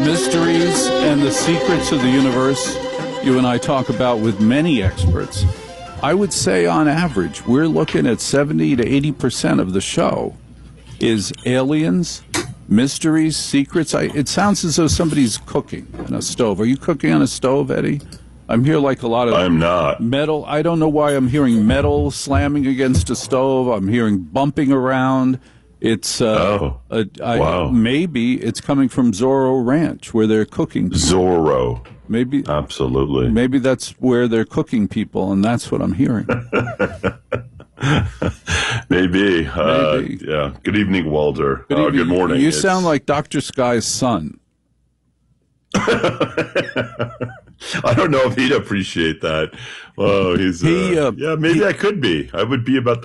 mysteries and the secrets of the universe you and I talk about with many experts. I would say on average, we're looking at 70 to 80% of the show is aliens, mysteries, secrets. It sounds as though somebody's cooking on a stove. Are you cooking on a stove, Eddie? I'm here like a lot of I'm not. metal. I don't know why I'm hearing metal slamming against a stove. I'm hearing bumping around. It's wow. Maybe it's coming from Zorro Ranch where they're cooking. Zorro. Maybe Absolutely. Maybe that's where they're cooking people, and that's what I'm hearing. Maybe. Maybe. Yeah. Good evening, Walter. Good morning. You sound like Dr. Sky's son. I don't know if he'd appreciate that. Oh, maybe I could be. I would be about